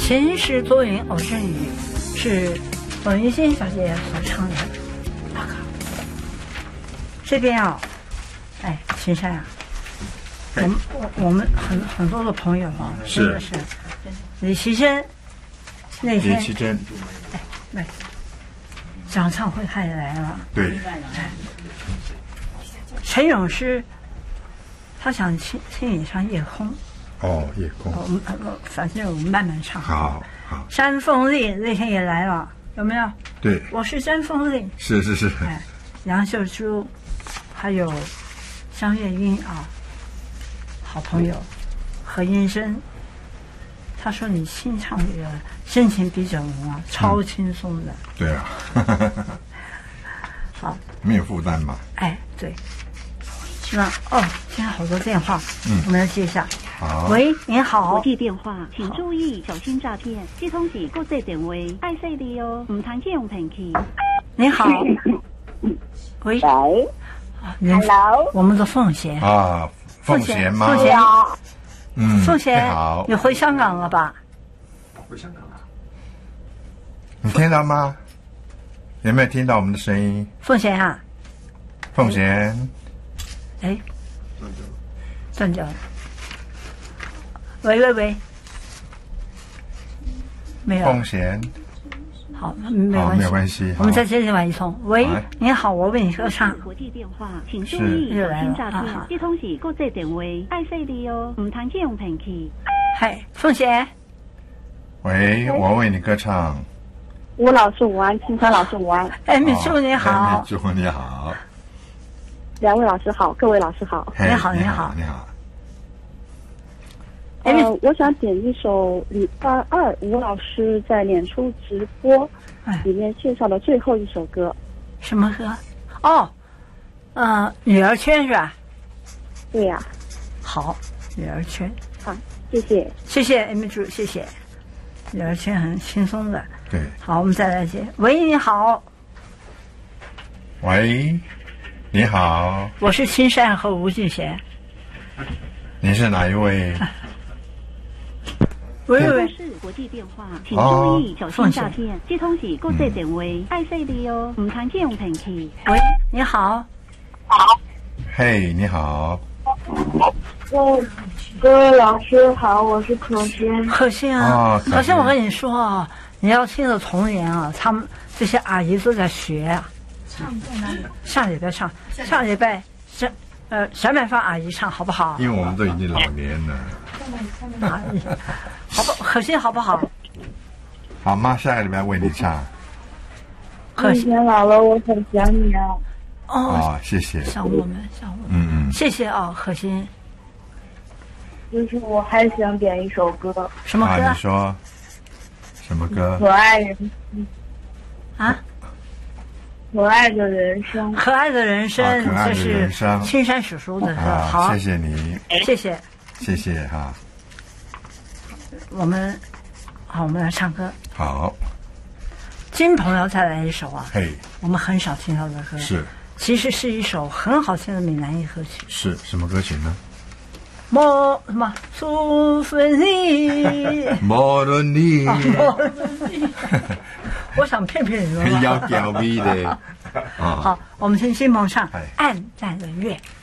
前世多云偶阵雨是董玉欣小姐所唱的。这边啊，哎，秦山啊，我们很多的朋友啊，真的是李奇珍那天， 李奇珍， 哎，对，讲唱会他也来了， 对， 陈咏诗，他想请你唱《夜空》。 哦，夜空。 反正我们慢慢唱。 好。 山凤令那天也来了，有没有？ 对， 我是山凤令。 是。 哎，杨秀珠，还有张月英啊，好朋友何音生，他说你清唱这个深情比整容啊，超轻松的。 对啊。 好。 没有负担嘛。 哎，对。那现在好多电话，我们要接一下。 好， 喂，您好。 国际电话，请注意小心诈骗。这通是国际电话，爱细你哦，唔通借用骗去。 您好。喂。 Hello。 我们的凤贤啊，凤贤吗？ 凤贤。凤贤， 好。 你回香港了吧？ 回香港了。 你听到吗？有没有听到我们的声音？ 凤贤啊。 凤贤。 哎。断掉了。喂，没有。 凤贤， 好，没关系，我们再接另外一通。喂，您好，我为你歌唱。 国际电话，请注意小心诈骗。这通是国际电话，爱细你哦，唔通借用骗去。 嗨，凤贤。 喂，我为你歌唱。 吴老师午安，青山老师午安。 哎，米珠你好。 米珠你好。 两位老师好，各位老师好。 你好。 我想点一首礼拜二吴老师在脸书直播里面介绍的最后一首歌。 什么歌？女儿圈是吧？ 对呀。 好，女儿圈。 好，谢谢米珠，谢谢。女儿圈很轻松的。 对。 好，我们再来接。喂，你好。 喂，你好。 我是青山和吴俊贤。 你是哪一位？ 喂， 是国际电话，请注意小心诈骗。这通是国际电话，爱细你哦，唔通借用骗去。 喂，你好。 嘿，你好。 各位老师好，我是可心。 可心啊，可心，我跟你说啊，你要听着童年啊，他们这些阿姨都在学啊。唱在哪里？上礼拜唱，上礼拜小满芳阿姨唱好不好？ 因为我们都已经老年了。 好不，可心好不好？ 好，妈下个礼拜为你唱。 可心老了，我很想你啊。 谢谢。 想我们。谢谢啊，可心。 就是我还想点一首歌。 什么歌？ 你说。什么歌？ 可爱人。 啊？ 可爱的人生， 可爱的人生，这是青山叔叔的歌。好， 谢谢你，谢谢哈。我们来唱歌。好， 金朋友再来一首啊。 嘿， 我们很少听到的歌，其实是一首很好听的闽南语歌曲。 是什么歌曲呢？ 什么苏芬妮？ 莫伦尼。 我想骗你们。 要调味的。 好，我们听金鹏唱《暗淡的月》。